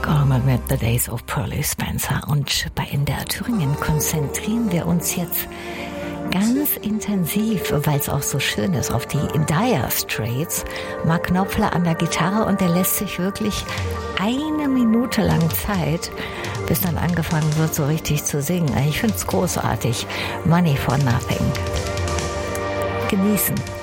Gorman mit The Days of Pearly Spencer. Und bei NDR Thüringen konzentrieren wir uns jetzt ganz intensiv, weil es auch so schön ist, auf die Dire Straits. Mark Knopfler an der Gitarre und der lässt sich wirklich 1 Minute lang Zeit, bis dann angefangen wird, so richtig zu singen. Ich finde es großartig. Money for Nothing. Genießen.